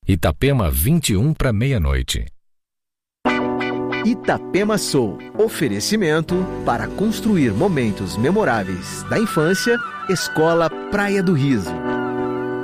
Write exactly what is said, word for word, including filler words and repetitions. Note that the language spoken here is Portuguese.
Itapema vinte e um para meia-noite. Itapema Soul. Oferecimento para construir momentos memoráveis da infância. Escola Praia do Riso.